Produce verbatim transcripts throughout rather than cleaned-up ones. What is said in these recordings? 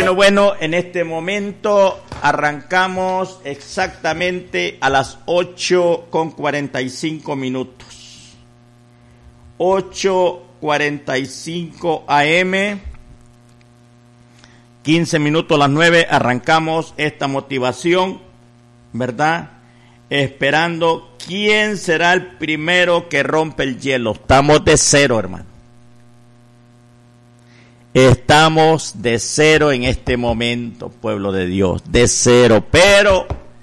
Bueno, bueno, en este momento arrancamos exactamente a las ocho con cuarenta y cinco minutos. ocho cuarenta y cinco a eme, quince minutos a las nueve, arrancamos esta motivación, ¿verdad? Esperando quién será el primero que rompe el hielo. Estamos de cero, hermano. Estamos de cero en este momento, pueblo de Dios, de cero. Pero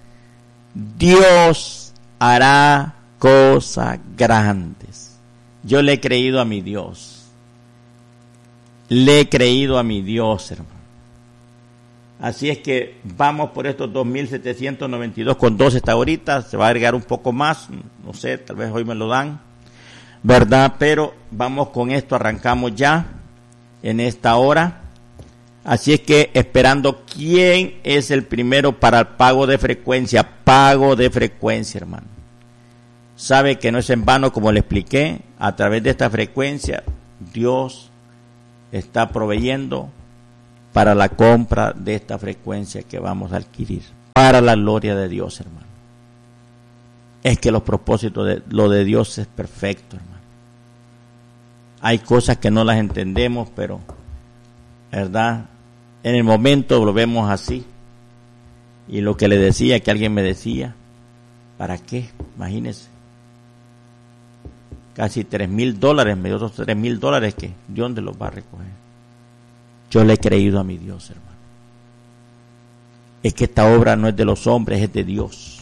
Dios hará cosas grandes. Yo le he creído a mi Dios. Le he creído a mi Dios, hermano. Así es que vamos por estos dos mil setecientos noventa y dos con doce hasta ahorita. Se va a agregar un poco más, no sé, tal vez hoy me lo dan, ¿verdad? Pero vamos con esto, arrancamos ya en esta hora. Así es que esperando quién es el primero para el pago de frecuencia. Pago de frecuencia, hermano. Sabe que no es en vano, como le expliqué, a través de esta frecuencia Dios está proveyendo para la compra de esta frecuencia que vamos a adquirir, para la gloria de Dios, hermano. Es que los propósitos de lo de Dios es perfecto, hermano. Hay cosas que no las entendemos, pero, ¿verdad? En el momento lo vemos así. Y lo que le decía, que alguien me decía, ¿para qué? Imagínese. Casi tres mil dólares, me dio esos tres mil dólares que, ¿de dónde los va a recoger? Yo le he creído a mi Dios, hermano. Es que esta obra no es de los hombres, es de Dios.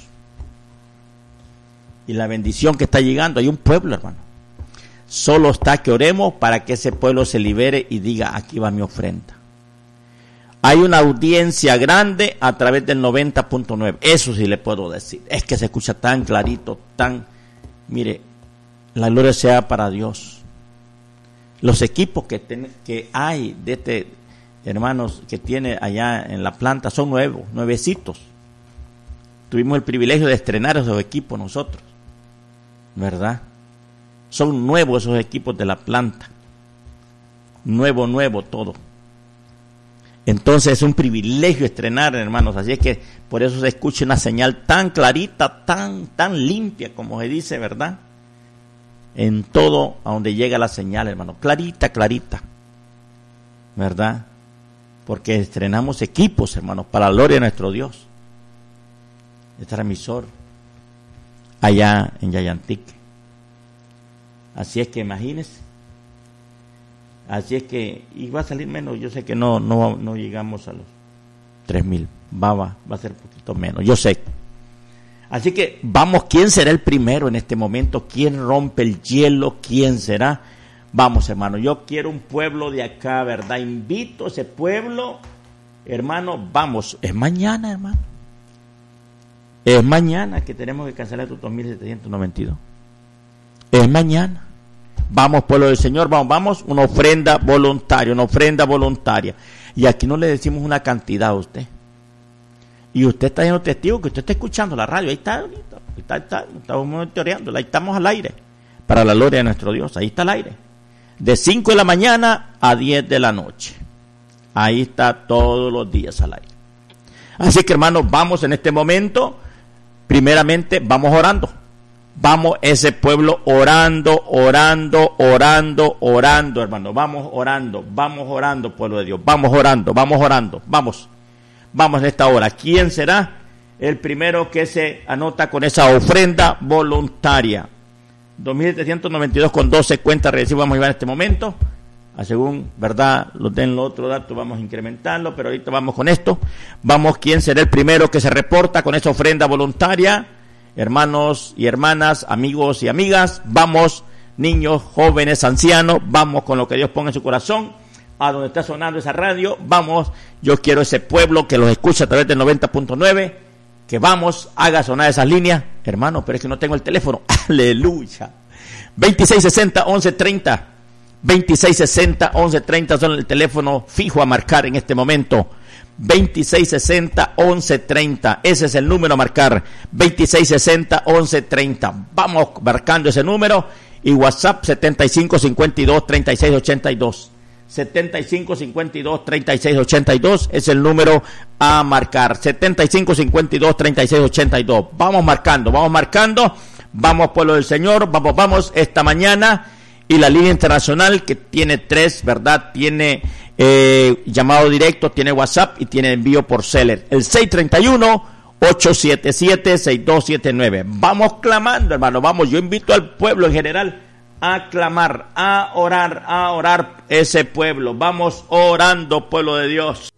Y la bendición que está llegando, hay un pueblo, hermano. Solo está que oremos para que ese pueblo se libere y diga, aquí va mi ofrenda. Hay una audiencia grande a través del noventa punto nueve. Eso sí le puedo decir. Es que se escucha tan clarito, tan... Mire, la gloria sea para Dios. Los equipos que, ten, que hay de este, hermanos, que tiene allá en la planta son nuevos, nuevecitos. Tuvimos el privilegio de estrenar esos equipos nosotros, ¿verdad? Son nuevos esos equipos de la planta. Nuevo, nuevo todo. Entonces es un privilegio estrenar, hermanos. Así es que por eso se escucha una señal tan clarita, tan, tan limpia, como se dice, ¿verdad? En todo a donde llega la señal, hermano. Clarita, clarita. ¿Verdad? Porque estrenamos equipos, hermanos, para la gloria de nuestro Dios. El transmisor allá en Yayantique. Así es que imagínense. Así es que, y va a salir menos, yo sé que no, no, no llegamos a los tres mil. Va, va, va a ser un poquito menos, yo sé. Así que vamos, ¿quién será el primero en este momento? ¿Quién rompe el hielo? ¿Quién será? Vamos, hermano, yo quiero un pueblo de acá, ¿verdad? Invito a ese pueblo, hermano, vamos, es mañana, hermano. Es mañana que tenemos que cancelar estos dos mil setecientos noventa y dos. Es mañana. Vamos, pueblo del Señor, vamos, vamos, una ofrenda voluntaria, una ofrenda voluntaria. Y aquí no le decimos una cantidad a usted. Y usted está siendo testigo que usted está escuchando la radio. Ahí está, ahí está, ahí está, estamos monitoreando, ahí estamos al aire. Para la gloria de nuestro Dios, ahí está al aire. De cinco de la mañana a diez de la noche. Ahí está todos los días al aire. Así que, hermanos, vamos en este momento, primeramente, vamos orando. Vamos ese pueblo orando, orando, orando, orando, hermano. Vamos orando, vamos orando, pueblo de Dios. Vamos orando, vamos orando, vamos. Vamos en esta hora. ¿Quién será el primero que se anota con esa ofrenda voluntaria? dos mil setecientos noventa y dos con doce cuentas regresivo vamos a llevar en este momento. A según, ¿verdad? Los den los otros datos, vamos a incrementarlo, pero ahorita vamos con esto. Vamos, ¿quién será el primero que se reporta con esa ofrenda voluntaria? Hermanos y hermanas, amigos y amigas, vamos, niños, jóvenes, ancianos, vamos con lo que Dios ponga en su corazón. A donde está sonando esa radio, vamos, yo quiero ese pueblo que los escucha a través del noventa punto nueve, que vamos, haga sonar esas líneas, hermano, pero es que no tengo el teléfono, aleluya, veintiséis sesenta, once treinta, veintiséis sesenta, once treinta son el teléfono fijo a marcar en este momento, veintiséis sesenta, once treinta, ese es el número a marcar, veintiséis sesenta, once treinta, vamos marcando ese número, y WhatsApp setenta y cinco cincuenta y dos treinta y seis ochenta y dos, setenta y cinco cincuenta y dos treinta y seis ochenta y dos es el número a marcar. setenta y cinco cincuenta y dos treinta y seis ochenta y dos. Vamos marcando, vamos marcando. Vamos, pueblo del Señor, vamos, vamos, esta mañana. Y la línea internacional, que tiene tres, ¿verdad? Tiene eh, llamado directo, tiene WhatsApp y tiene envío por Seller. El seis tres uno, ocho siete siete, seis dos siete nueve. Vamos clamando, hermano, vamos. Yo invito al pueblo en general a clamar, a orar, a orar ese pueblo. Vamos orando, pueblo de Dios.